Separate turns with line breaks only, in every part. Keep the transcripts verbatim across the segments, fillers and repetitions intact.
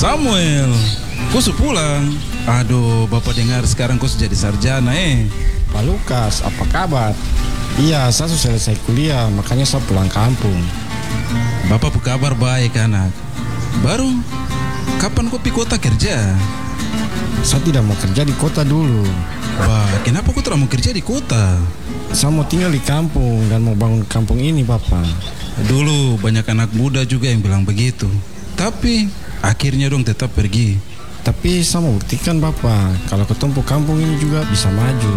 Samuel, kau sudah pulang? Aduh, Bapak dengar sekarang kau sudah jadi sarjana eh.
Pak Lukas, apa kabar? Iya, saya sudah selesai kuliah, makanya saya pulang kampung.
Bapak kabar baik anak. Baru, kapan kau pergi kota kerja?
Saya tidak mau kerja di kota dulu.
Wah, kenapa kau tidak mau kerja di kota?
Saya mau tinggal di kampung dan mau bangun kampung ini, Bapak.
Dulu banyak anak muda juga yang bilang begitu. Tapi akhirnya dong tetap pergi.
Tapi saya mau buktikan, Bapak, kalau ketemu kampung ini juga bisa maju.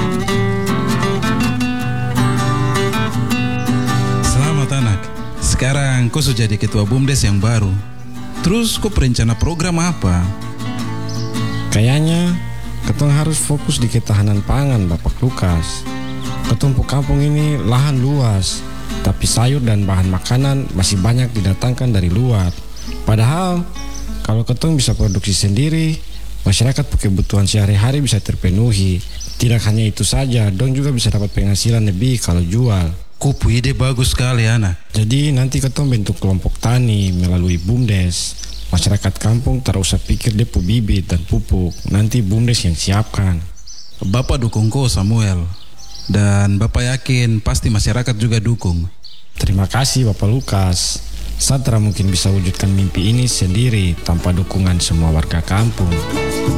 Selamat anak. Sekarang kau sudah jadi ketua BUMDes yang baru. Terus kau perencana program apa?
Kayaknya ketong harus fokus di ketahanan pangan, Bapak Lukas. Ketemu kampung ini lahan luas, tapi sayur dan bahan makanan masih banyak didatangkan dari luar. Padahal kalau ketong bisa produksi sendiri, masyarakat kebutuhan sehari-hari bisa terpenuhi. Tidak hanya itu saja, dong juga bisa dapat penghasilan lebih kalau jual.
Kupu ide bagus sekali anak.
Jadi nanti ketong bentuk kelompok tani melalui BUMDes. Masyarakat kampung tak usah pikir depo bibit dan pupuk, nanti BUMDes yang siapkan.
Bapak dukung kau Samuel. Dan Bapak yakin pasti masyarakat juga dukung.
Terima kasih Bapak Lukas. Saya tidak mungkin bisa wujudkan mimpi ini sendiri tanpa dukungan semua warga kampung.